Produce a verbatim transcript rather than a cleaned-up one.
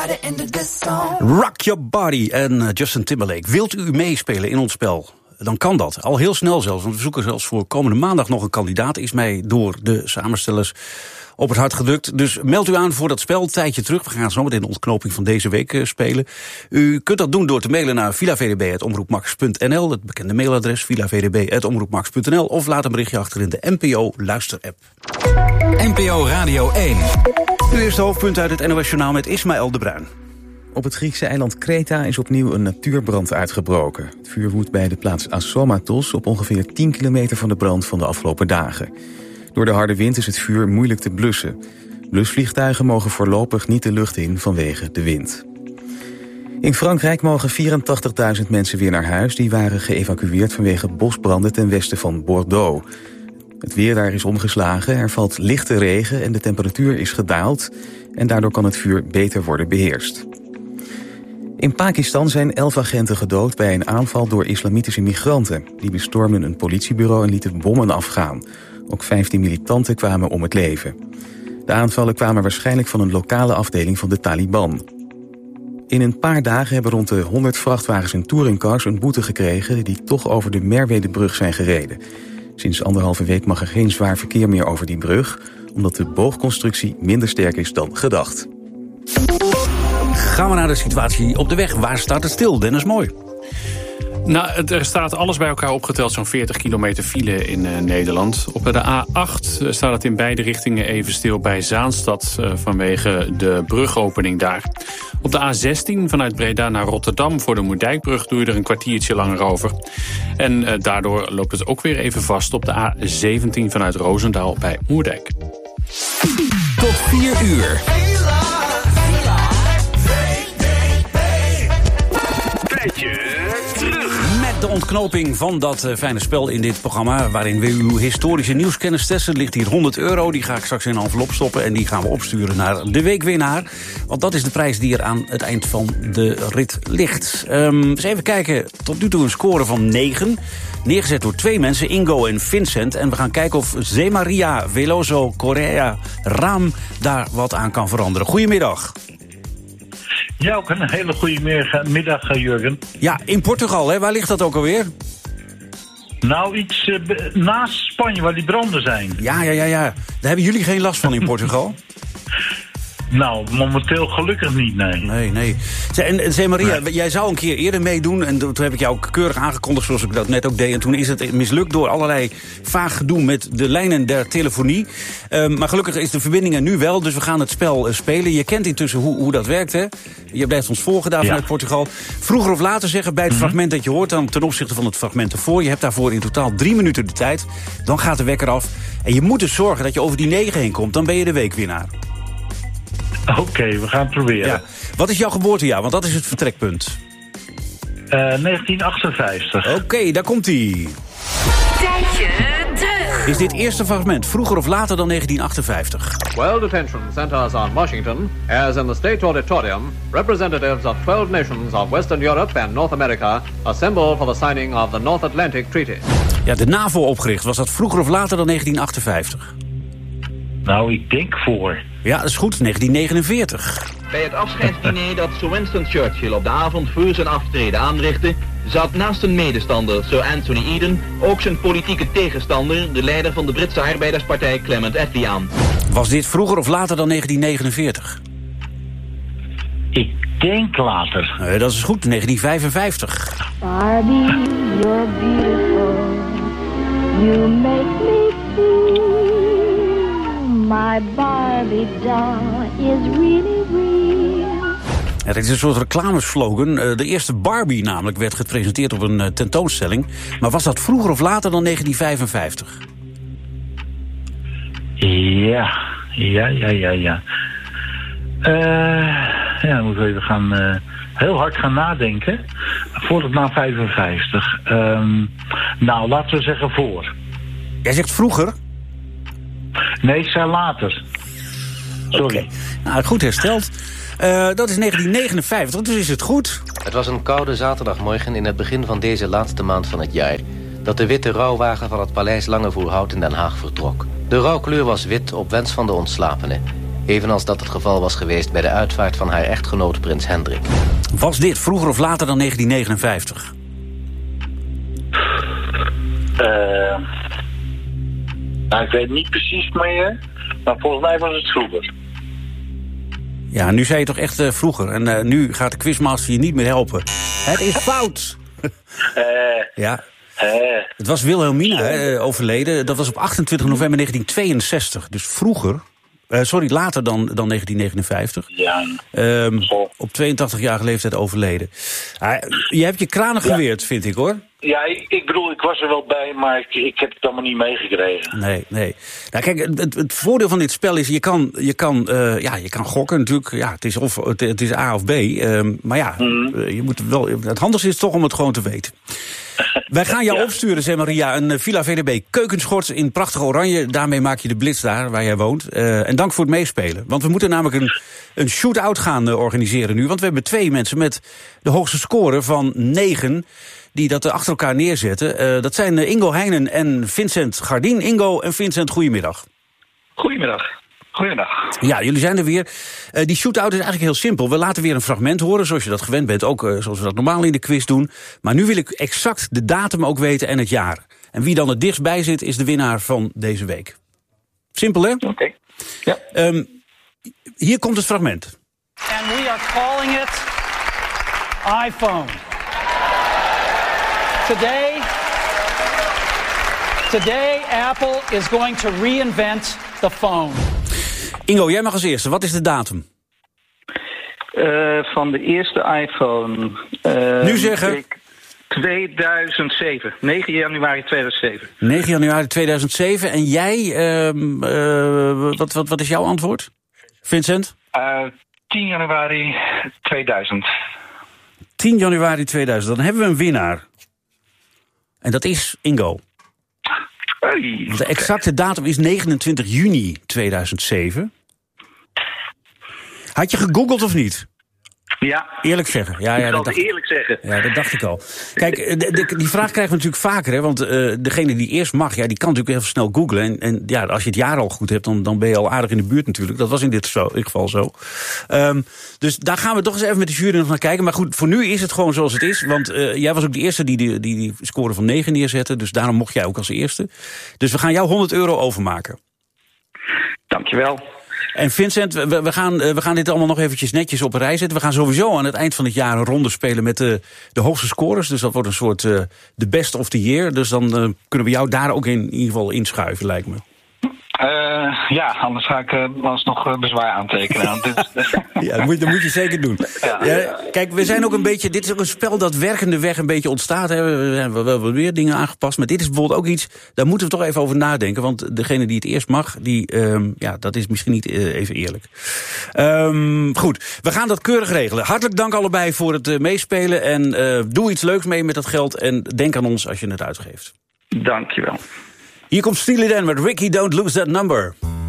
by the end of this song. Rock Your Body en uh, Justin Timberlake. Wilt u meespelen in ons spel? Dan kan dat. Al heel snel zelfs. Want we zoeken zelfs voor komende maandag nog een kandidaat. Is mij door de samenstellers op het hart gedrukt. Dus meld u aan voor dat spel. Een tijdje terug. We gaan zo meteen de ontknoping van deze week uh, spelen. U kunt dat doen door te mailen naar villa v d b apenstaartje omroepmax punt n l. Het bekende mailadres villa v d b apenstaartje omroepmax punt n l. Of laat een berichtje achter in de N P O luisterapp. N P O Radio één. Nu eerst de hoofdpunt uit het N O S-journaal met Ismaël de Bruin. Op het Griekse eiland Kreta is opnieuw een natuurbrand uitgebroken. Het vuur woedt bij de plaats Assomatos op ongeveer tien kilometer van de brand van de afgelopen dagen. Door de harde wind is het vuur moeilijk te blussen. Blusvliegtuigen mogen voorlopig niet de lucht in vanwege de wind. In Frankrijk mogen vierentachtigduizend mensen weer naar huis. Die waren geëvacueerd vanwege bosbranden ten westen van Bordeaux. Het weer daar is omgeslagen, er valt lichte regen en de temperatuur is gedaald. En daardoor kan het vuur beter worden beheerst. In Pakistan zijn elf agenten gedood bij een aanval door islamitische migranten. Die bestormden een politiebureau en lieten bommen afgaan. Ook vijftien militanten kwamen om het leven. De aanvallen kwamen waarschijnlijk van een lokale afdeling van de Taliban. In een paar dagen hebben rond de honderd vrachtwagens en touringcars een boete gekregen die toch over de Merwedebrug zijn gereden. Sinds anderhalve week mag er geen zwaar verkeer meer over die brug, omdat de boogconstructie minder sterk is dan gedacht. Gaan we naar de situatie op de weg. Waar staat het stil? Dennis Mooi. Nou, er staat alles bij elkaar opgeteld zo'n veertig kilometer file in uh, Nederland. Op de A acht staat het in beide richtingen even stil bij Zaanstad uh, vanwege de brugopening daar. Op de A zestien vanuit Breda naar Rotterdam voor de Moerdijkbrug doe je er een kwartiertje langer over. En uh, daardoor loopt het ook weer even vast op de A zeventien vanuit Roosendaal bij Moerdijk. Tot vier uur. Met de ontknoping van dat uh, fijne spel in dit programma, waarin we uw historische nieuwskennis testen, ligt hier honderd euro. Die ga ik straks in een envelop stoppen en die gaan we opsturen naar de weekwinnaar. Want dat is de prijs die er aan het eind van de rit ligt. Um, eens even kijken, tot nu toe een score van negen. Neergezet door twee mensen, Ingo en Vincent. En we gaan kijken of Zemaria Veloso Correa Raam daar wat aan kan veranderen. Goedemiddag. Ja, ook een hele goede middag, Jurgen. Ja, in Portugal, hè? Waar ligt dat ook alweer? Nou, iets uh, naast Spanje, waar die branden zijn. Ja, ja, ja, ja. Daar hebben jullie geen last van in Portugal? Nou, momenteel gelukkig niet, nee. Nee, nee. En Zemaria, nee. Jij zou een keer eerder meedoen. En toen heb ik jou ook keurig aangekondigd zoals ik dat net ook deed. En toen is het mislukt door allerlei vaag gedoe met de lijnen der telefonie. Um, maar gelukkig is de verbinding er nu wel. Dus we gaan het spel uh, spelen. Je kent intussen hoe, hoe dat werkt, hè? Je blijft ons volgen daar vanuit ja. Portugal. Vroeger of later zeggen bij het mm-hmm. fragment dat je hoort, dan ten opzichte van het fragment ervoor. Je hebt daarvoor in totaal drie minuten de tijd. Dan gaat de wekker af. En je moet dus zorgen dat je over die negen heen komt. Dan ben je de weekwinnaar. Oké, okay, we gaan het proberen. Ja. Wat is jouw geboortejaar? Want dat is het vertrekpunt. Uh, negentien achtenvijftig. Oké, okay, daar komt-ie. Tijdje terug. Is dit eerste fragment vroeger of later dan negentien achtenvijftig? twelve detention centers on Washington, as in the State Auditorium, representatives of twelve nations of Western Europe and North America assemble for the signing of the North Atlantic Treaty. Ja, de NAVO opgericht. Was dat vroeger of later dan negentien achtenvijftig? Nou, ik denk voor. Ja, dat is goed. negentien negenenveertig. Bij het afscheidsdiner dat Sir Winston Churchill op de avond voor zijn aftreden aanrichtte, zat naast een medestander, Sir Anthony Eden, ook zijn politieke tegenstander, de leider van de Britse arbeiderspartij Clement Attlee aan. Was dit vroeger of later dan negentien negenenveertig? Ik denk later. Nee, dat is goed. negentien vijfenvijftig. Barbie, you're beautiful. You make me feel my Barbie doll is really real. Ja, dit is een soort reclameslogan. De eerste Barbie namelijk werd gepresenteerd op een tentoonstelling. Maar was dat vroeger of later dan negentien vijfenvijftig? Ja, ja, ja, ja, ja. Uh, ja, dan moeten we even gaan, uh, heel hard gaan nadenken. Voor het na vijfenvijftig. Um, nou, laten we zeggen voor. Jij zegt vroeger? Nee, ik zei later. Sorry. Okay. Nou, goed hersteld. Uh, dat is negentien negenenvijftig, dus is het goed. Het was een koude zaterdagmorgen in het begin van deze laatste maand van het jaar, dat de witte rouwwagen van het paleis Langevoerhout in Den Haag vertrok. De rouwkleur was wit op wens van de ontslapene. Evenals dat het geval was geweest bij de uitvaart van haar echtgenoot prins Hendrik. Was dit vroeger of later dan negentien negenenvijftig? Uh, nou, ik weet niet precies meer, maar volgens mij was het vroeger. Ja, nu zei je toch echt uh, vroeger. En uh, nu gaat de quizmaster je niet meer helpen. Het is fout. uh, ja. Uh, het was Wilhelmina, hè, overleden. Dat was op achtentwintig november negentien tweeënzestig. Dus vroeger. Uh, sorry, later dan, dan negentien negenenvijftig. Ja. Um, op tweeëntachtigjarige leeftijd overleden. Uh, je hebt je kranen geweerd, ja. vind ik, hoor. Ja, ik, ik bedoel, ik was er wel bij, maar ik, ik heb het allemaal niet meegekregen. Nee, nee. Nou, kijk, het, het voordeel van dit spel is, je kan, je kan, uh, ja, je kan gokken natuurlijk. Ja, het is, of, het, het is A of B. Um, maar ja, mm. je moet wel, het handigste is toch om het gewoon te weten. Wij gaan jou ja. opsturen, zeg Maria, een Villa V D B keukenschort in prachtig oranje. Daarmee maak je de blitz daar, waar jij woont. Uh, en dank voor het meespelen. Want we moeten namelijk een, een shoot-out gaan uh, organiseren nu. Want we hebben twee mensen met de hoogste score van negen... die dat achter elkaar neerzetten. Uh, dat zijn uh, Ingo Heinen en Vincent Gardien. Ingo en Vincent, goedemiddag. Goedemiddag. Goedendag. Ja, jullie zijn er weer. Uh, die shootout is eigenlijk heel simpel. We laten weer een fragment horen, zoals je dat gewend bent. Ook uh, zoals we dat normaal in de quiz doen. Maar nu wil ik exact de datum ook weten en het jaar. En wie dan het dichtst bij zit, is de winnaar van deze week. Simpel, hè? Oké. Okay. Ja. Um, hier komt het fragment. And we are calling it iPhone. Today, today Apple is going to reinvent the phone. Ingo, jij mag als eerste. Wat is de datum? Uh, van de eerste iPhone. Uh, nu zeggen. Ik, tweeduizend zeven. negen januari tweeduizend zeven. negen januari tweeduizend zeven. En jij, uh, uh, wat, wat, wat is jouw antwoord? Vincent? Uh, tien januari tweeduizend. tien januari tweeduizend. Dan hebben we een winnaar. En dat is Ingo. Hey. De exacte datum is negenentwintig juni tweeduizend zeven. Had je gegoogeld of niet? Ja. Eerlijk zeggen. Ja, ja, ik dat zal dacht, eerlijk zeggen. Ja, dat dacht ik al. Kijk, de, de, die vraag krijgen we natuurlijk vaker. Hè, want uh, degene die eerst mag, ja, die kan natuurlijk heel snel googlen. En, en ja, als je het jaar al goed hebt, dan, dan ben je al aardig in de buurt natuurlijk. Dat was in dit zo, in geval zo. Um, dus daar gaan we toch eens even met de jury nog naar kijken. Maar goed, voor nu is het gewoon zoals het is. Want uh, jij was ook de eerste die die, die die score van negen neerzette. Dus daarom mocht jij ook als eerste. Dus we gaan jou honderd euro overmaken. Dankjewel. En Vincent, we, we, gaan, we gaan dit allemaal nog eventjes netjes op een rij zetten. We gaan sowieso aan het eind van het jaar een ronde spelen met de, de hoogste scores. Dus dat wordt een soort uh, de best of the year. Dus dan uh, kunnen we jou daar ook in, in ieder geval inschuiven, lijkt me. Uh, ja, anders ga ik uh, alsnog uh, bezwaar aantekenen. dit... ja, dat moet, dat moet je zeker doen. Ja. Ja, kijk, we zijn ook een beetje. Dit is ook een spel dat werkende weg een beetje ontstaat. Hè. We hebben wel weer dingen aangepast. Maar dit is bijvoorbeeld ook iets. Daar moeten we toch even over nadenken. Want degene die het eerst mag, die, um, ja, dat is misschien niet uh, even eerlijk. Um, goed, we gaan dat keurig regelen. Hartelijk dank allebei voor het uh, meespelen. En uh, doe iets leuks mee met dat geld. En denk aan ons als je het uitgeeft. Dankjewel. Hier komt Steely Dan met Ricky, Don't Lose That Number.